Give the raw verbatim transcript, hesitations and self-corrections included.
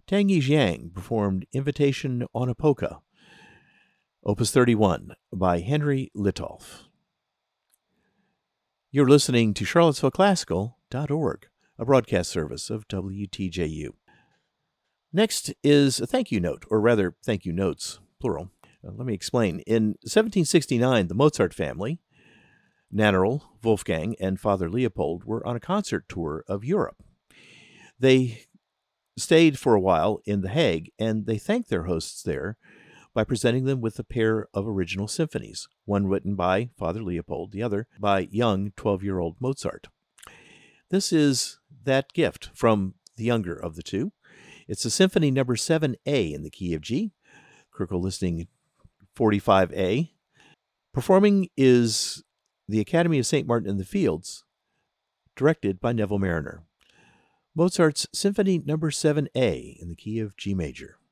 Tanguy Zhang performed Invitation on a Polka, Opus thirty-one, by Henry Litolf. You're listening to Charlottesville Classical dot org, a broadcast service of W T J U. Next is a thank you note, or rather, thank you notes, plural. Uh, let me explain. In seventeen sixty-nine, the Mozart family, Nannerl, Wolfgang, and Father Leopold, were on a concert tour of Europe. They stayed for a while in The Hague, and they thanked their hosts there by presenting them with a pair of original symphonies, one written by Father Leopold, the other by young twelve-year-old Mozart. This is that gift from the younger of the two. It's a Symphony Number seven A in the key of G, critical listening forty-five A. Performing is the Academy of Saint Martin in the Fields, directed by Neville Mariner. Mozart's Symphony Number seven A in the key of G major.